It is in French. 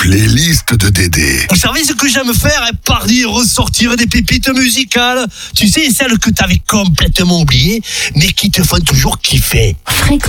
playlist de Dédé. Vous savez ce que j'aime faire? Partir ressortir des pépites musicales. Tu sais, celles que t'avais complètement oubliées, mais qui te font toujours kiffer.